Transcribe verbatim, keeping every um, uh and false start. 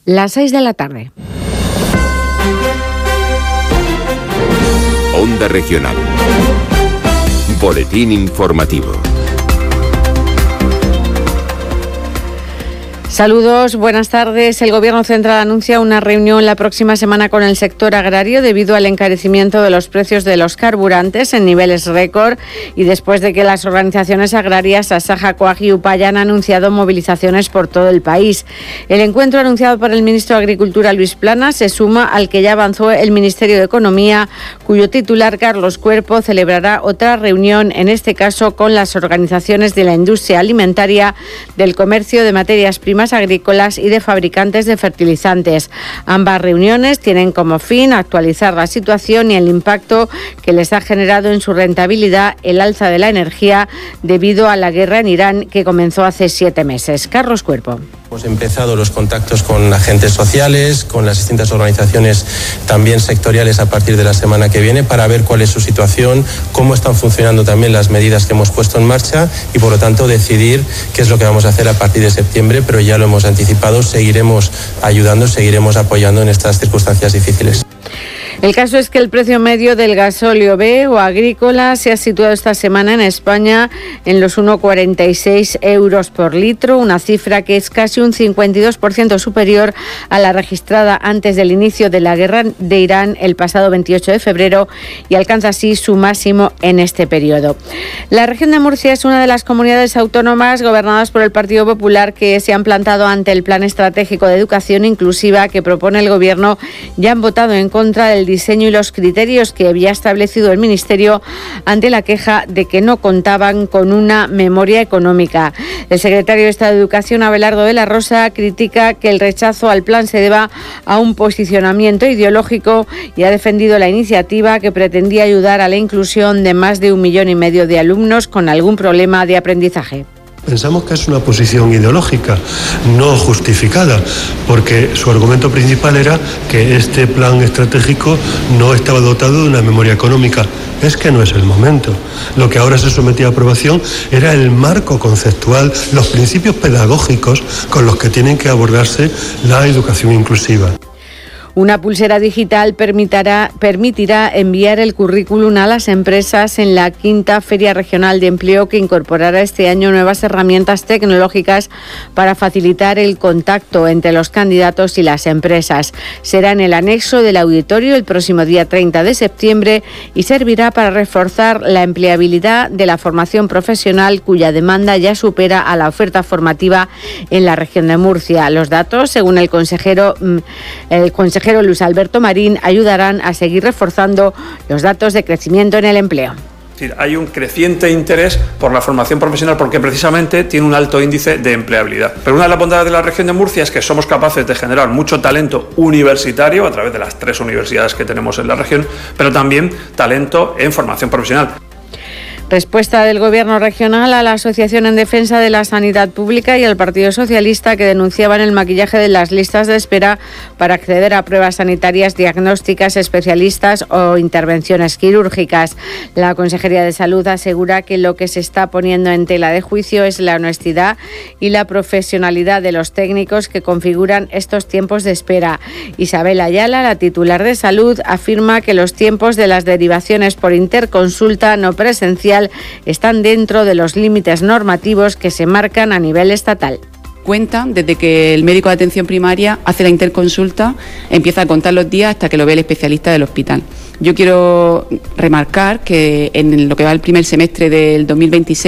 Las seis de la tarde. Onda Regional. Boletín informativo. Saludos, buenas tardes. El Gobierno Central anuncia una reunión la próxima semana con el sector agrario debido al encarecimiento de los precios de los carburantes en niveles récord y después de que las organizaciones agrarias Asaja, Coag y UPA han anunciado movilizaciones por todo el país. El encuentro anunciado por el ministro de Agricultura, Luis Planas, se suma al que ya avanzó el Ministerio de Economía, cuyo titular, Carlos Cuerpo, celebrará otra reunión, en este caso con las organizaciones de la industria alimentaria, del comercio de materias primas agrícolas y de fabricantes de fertilizantes. Ambas reuniones tienen como fin actualizar la situación y el impacto que les ha generado en su rentabilidad el alza de la energía debido a la guerra en Irán, que comenzó hace siete meses. Carlos Cuerpo. Hemos empezado los contactos con agentes sociales, con las distintas organizaciones también sectoriales a partir de la semana que viene para ver cuál es su situación, cómo están funcionando también las medidas que hemos puesto en marcha y por lo tanto decidir qué es lo que vamos a hacer a partir de septiembre, pero ya lo hemos anticipado, seguiremos ayudando, seguiremos apoyando en estas circunstancias difíciles. El caso es que el precio medio del gasóleo B o agrícola se ha situado esta semana en España en los uno coma cuarenta y seis euros por litro, una cifra que es casi un cincuenta y dos por ciento superior a la registrada antes del inicio de la guerra de Irán el pasado veintiocho de febrero y alcanza así su máximo en este periodo. La región de Murcia es una de las comunidades autónomas gobernadas por el Partido Popular que se han plantado ante el Plan Estratégico de Educación Inclusiva que propone el Gobierno y han votado en contra del diseño y los criterios que había establecido el Ministerio ante la queja de que no contaban con una memoria económica. El secretario de Estado de Educación, Abelardo de la Rosa, critica que el rechazo al plan se deba a un posicionamiento ideológico y ha defendido la iniciativa que pretendía ayudar a la inclusión de más de un millón y medio de alumnos con algún problema de aprendizaje. Pensamos que es una posición ideológica, no justificada, porque su argumento principal era que este plan estratégico no estaba dotado de una memoria económica. Es que no es el momento. Lo que ahora se sometía a aprobación era el marco conceptual, los principios pedagógicos con los que tienen que abordarse la educación inclusiva. Una pulsera digital permitirá, permitirá enviar el currículum a las empresas en la quinta Feria Regional de Empleo, que incorporará este año nuevas herramientas tecnológicas para facilitar el contacto entre los candidatos y las empresas. Será en el anexo del auditorio el próximo día treinta de septiembre y servirá para reforzar la empleabilidad de la formación profesional, cuya demanda ya supera a la oferta formativa en la región de Murcia. Los datos, según el consejero, el consejero Luis Alberto Marín, ayudarán a seguir reforzando los datos de crecimiento en el empleo. Es decir, hay un creciente interés por la formación profesional porque precisamente tiene un alto índice de empleabilidad. Pero una de las bondades de la región de Murcia es que somos capaces de generar mucho talento universitario a través de las tres universidades que tenemos en la región, pero también talento en formación profesional. Respuesta del Gobierno regional a la Asociación en Defensa de la Sanidad Pública y al Partido Socialista, que denunciaban el maquillaje de las listas de espera para acceder a pruebas sanitarias, diagnósticas, especialistas o intervenciones quirúrgicas. La Consejería de Salud asegura que lo que se está poniendo en tela de juicio es la honestidad y la profesionalidad de los técnicos que configuran estos tiempos de espera. Isabel Ayala, la titular de Salud, afirma que los tiempos de las derivaciones por interconsulta no presencial están dentro de los límites normativos que se marcan a nivel estatal. Cuenta desde que el médico de atención primaria hace la interconsulta, empieza a contar los días hasta que lo ve el especialista del hospital. Yo quiero remarcar que en lo que va el primer semestre del dos mil veintiséis